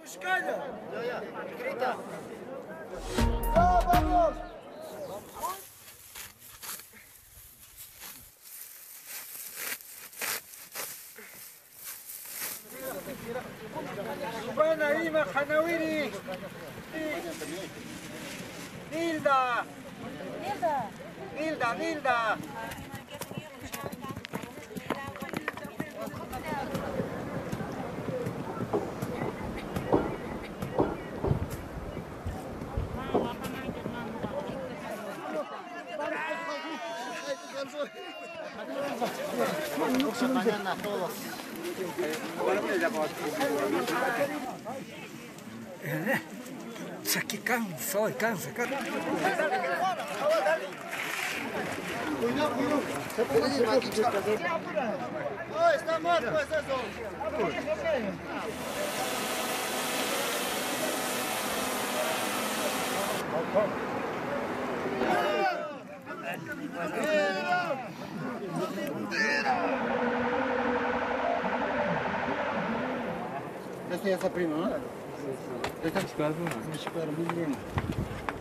Escalha! Grita! Vamos! Subana Ima Hanawiri! Nilda! Nilda! Mañana todo. Isso aqui cansa. Oi, está morto com essa zona. Esta é essa prima, não é? Esta é a esquadra, não é? A esquadra, muito linda.